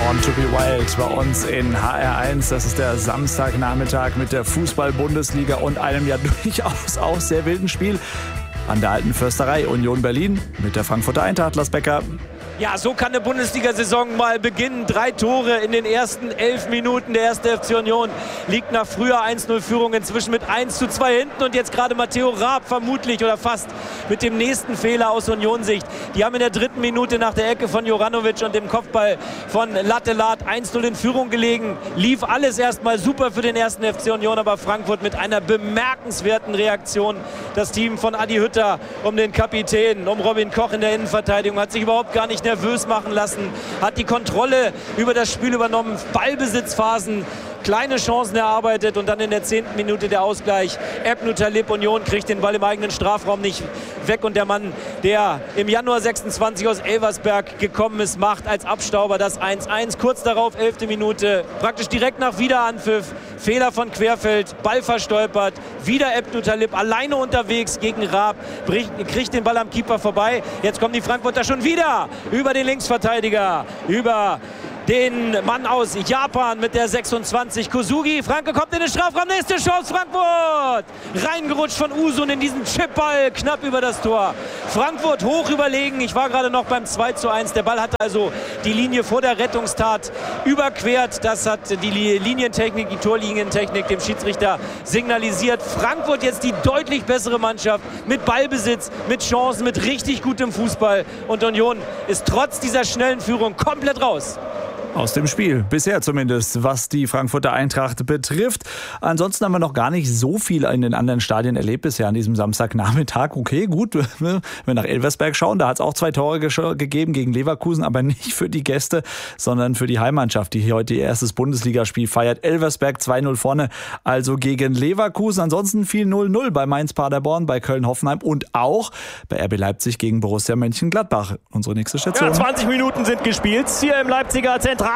Born to be Wild bei uns in HR1. Das ist der Samstagnachmittag mit der Fußball-Bundesliga und einem ja durchaus auch sehr wilden Spiel an der Alten Försterei. Union Berlin mit der Frankfurter Eintracht. Lars Becker. Ja, so kann eine Bundesliga-Saison mal beginnen. 3 Tore in den ersten 11 Minuten. Der erste FC Union liegt nach früher 1-0-Führung inzwischen mit 1:2 hinten. Und jetzt gerade Matteo Raab vermutlich oder fast mit dem nächsten Fehler aus Union-Sicht. Die haben in der 3. Minute nach der Ecke von Juranovic und dem Kopfball von Lattelat 1:0 in Führung gelegen. Lief alles erstmal super für den ersten FC Union, aber Frankfurt mit einer bemerkenswerten Reaktion. Das Team von Adi Hütter um den Kapitän, um Robin Koch in der Innenverteidigung hat sich überhaupt gar nicht nervös machen lassen, hat die Kontrolle über das Spiel übernommen, Ballbesitzphasen, kleine Chancen erarbeitet und dann in der 10. Minute der Ausgleich. Ebnu Talib, Union kriegt den Ball im eigenen Strafraum nicht weg und der Mann, der im Januar 26 aus Elversberg gekommen ist, macht als Abstauber das 1:1. Kurz darauf, 11. Minute, praktisch direkt nach Wiederanpfiff, Fehler von Querfeld, Ball verstolpert, wieder Ebnu Talib alleine unterwegs gegen Raab, kriegt den Ball am Keeper vorbei. Jetzt kommen die Frankfurter schon wieder über den Linksverteidiger, über den Mann aus Japan mit der 26, Kosugi. Franke kommt in den Strafraum, nächste Chance, Frankfurt! Reingerutscht von Usun in diesen Chipball, knapp über das Tor. Frankfurt hoch überlegen, ich war gerade noch beim 2:1. Der Ball hat also die Linie vor der Rettungstat überquert. Das hat die Linientechnik, die Torlinientechnik dem Schiedsrichter signalisiert. Frankfurt jetzt die deutlich bessere Mannschaft mit Ballbesitz, mit Chancen, mit richtig gutem Fußball. Und Union ist trotz dieser schnellen Führung komplett raus. Aus dem Spiel, bisher zumindest, was die Frankfurter Eintracht betrifft. Ansonsten haben wir noch gar nicht so viel in den anderen Stadien erlebt bisher an diesem Samstagnachmittag. Okay, gut, wenn wir nach Elversberg schauen, da hat es auch 2 Tore gegeben gegen Leverkusen, aber nicht für die Gäste, sondern für die Heimmannschaft, die heute ihr erstes Bundesligaspiel feiert. Elversberg 2:0 vorne, also gegen Leverkusen. Ansonsten viel 0:0 bei Mainz-Paderborn, bei Köln-Hoffenheim und auch bei RB Leipzig gegen Borussia Mönchengladbach. Unsere nächste Station. Ja, 20 Minuten sind gespielt hier im Leipziger Zentralstadion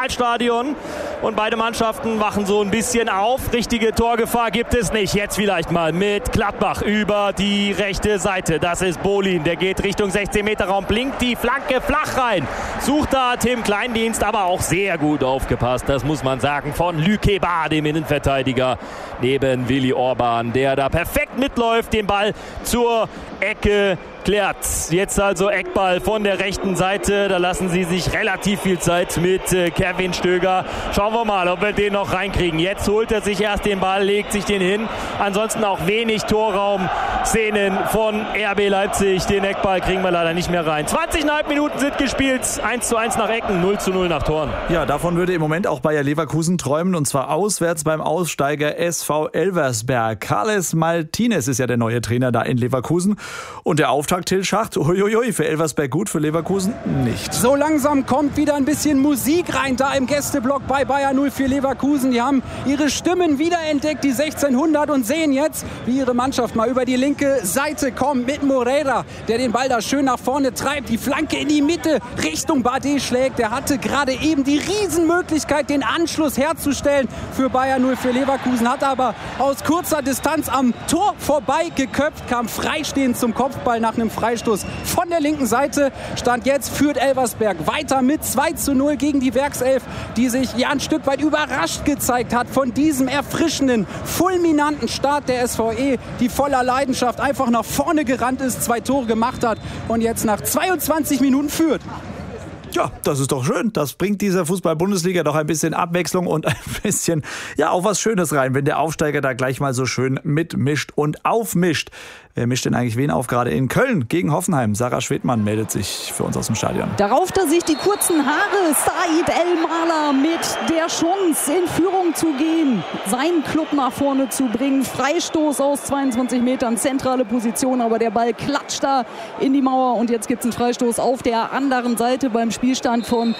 und beide Mannschaften wachen so ein bisschen auf. Richtige Torgefahr gibt es nicht. Jetzt vielleicht mal mit Gladbach über die rechte Seite. Das ist Bolin, der geht Richtung 16-Meter-Raum, blinkt die Flanke flach rein. Sucht da Tim Kleindienst, aber auch sehr gut aufgepasst, das muss man sagen, von Lükeba, dem Innenverteidiger, neben Willi Orban, der da perfekt mitläuft, den Ball zur Ecke klärt. Jetzt also Eckball von der rechten Seite. Da lassen sie sich relativ viel Zeit mit Kevin Stöger. Schauen wir mal, ob wir den noch reinkriegen. Jetzt holt er sich erst den Ball, legt sich den hin. Ansonsten auch wenig Torraum-Szenen von RB Leipzig. Den Eckball kriegen wir leider nicht mehr rein. 20,5 Minuten sind gespielt. 1:1 nach Ecken, 0:0 nach Toren. Ja, davon würde im Moment auch Bayer Leverkusen träumen. Und zwar auswärts beim Aussteiger SV Elversberg. Carles Martinez ist ja der neue Trainer da in Leverkusen. Und der Auftakt, Till Schacht, uiuiui, für Elversberg gut, für Leverkusen nicht. So langsam kommt wieder ein bisschen Musik rein da im Gästeblock bei Bayer 04 Leverkusen. Die haben ihre Stimmen wiederentdeckt, die 1600, und sehen jetzt, wie ihre Mannschaft mal über die linke Seite kommt mit Moreira, der den Ball da schön nach vorne treibt, die Flanke in die Mitte Richtung Bardet schlägt. Der hatte gerade eben die Riesenmöglichkeit, den Anschluss herzustellen für Bayer 04 Leverkusen, hat aber aus kurzer Distanz am Tor vorbei geköpft, kam freistehend zum Kopfball nach einem Freistoß von der linken Seite. Stand jetzt führt Elversberg weiter mit 2:0 gegen die Werkself, die sich ja ein Stück weit überrascht gezeigt hat von diesem erfrischenden, fulminanten Start der SVE, die voller Leidenschaft einfach nach vorne gerannt ist, 2 Tore gemacht hat und jetzt nach 22 Minuten führt. Ja, das ist doch schön. Das bringt dieser Fußball-Bundesliga doch ein bisschen Abwechslung und ein bisschen, ja, auch was Schönes rein, wenn der Aufsteiger da gleich mal so schön mitmischt und aufmischt. Wer mischt denn eigentlich wen auf? Gerade in Köln gegen Hoffenheim. Sarah Schwedmann meldet sich für uns aus dem Stadion. Da rauft er sich die kurzen Haare. Said El-Mala mit der Chance, in Führung zu gehen, seinen Club nach vorne zu bringen. Freistoß aus 22 Metern, zentrale Position, aber der Ball klatscht da in die Mauer. Und jetzt gibt es einen Freistoß auf der anderen Seite beim Spielstand von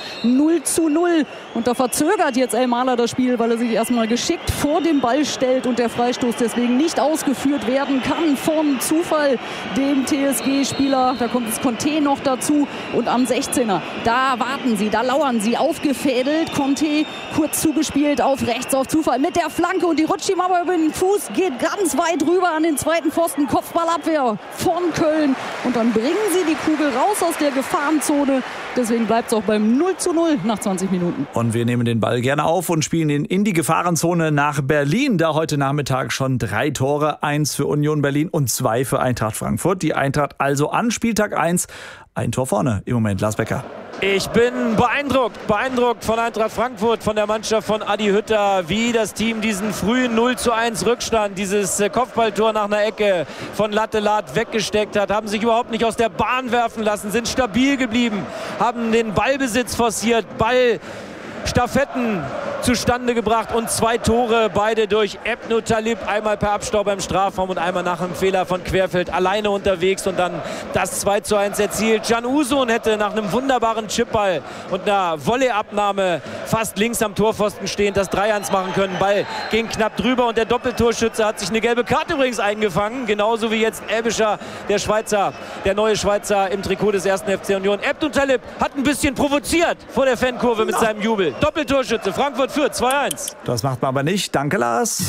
0:0. Und da verzögert jetzt El-Mala das Spiel, weil er sich erstmal geschickt vor dem Ball stellt und der Freistoß deswegen nicht ausgeführt werden kann von Zufall dem TSG-Spieler. Da kommt das Conte noch dazu und am 16er, da warten sie, da lauern sie, aufgefädelt. Conte kurz zugespielt auf rechts auf Zufall mit der Flanke und die rutscht ihm aber über den Fuß, geht ganz weit rüber an den zweiten Pfosten. Kopfballabwehr von Köln und dann bringen sie die Kugel raus aus der Gefahrenzone Deswegen bleibt es auch beim 0:0 nach 20 Minuten. Und wir nehmen den Ball gerne auf und spielen ihn in die Gefahrenzone nach Berlin. Da heute Nachmittag schon 3 Tore, 1 für Union Berlin und 2 für Eintracht Frankfurt. Die Eintracht also an Spieltag 1 ein Tor vorne im Moment. Lars Becker. Ich bin beeindruckt von Eintracht Frankfurt, von der Mannschaft von Adi Hütter, wie das Team diesen frühen 0:1 Rückstand, dieses Kopfballtor nach einer Ecke von Lattelat weggesteckt hat, haben sich überhaupt nicht aus der Bahn werfen lassen, sind stabil geblieben, haben den Ballbesitz forciert, Ballstaffetten zustande gebracht und 2 Tore, beide durch Ebnu Talib, einmal per Abstauber beim Strafraum und einmal nach einem Fehler von Querfeld alleine unterwegs und dann das 2:1 erzielt. Can Uzun hätte nach einem wunderbaren Chipball und einer Volleyabnahme fast links am Torpfosten stehend das 3:1 machen können. Ball ging knapp drüber und der Doppeltorschütze hat sich eine gelbe Karte übrigens eingefangen, genauso wie jetzt Ebischer, der neue Schweizer im Trikot des 1. FC Union. Ebnu Talib hat ein bisschen provoziert vor der Fankurve mit seinem Jubel. Doppeltorschütze, Frankfurt führt 2:1. Das macht man aber nicht. Danke, Lars.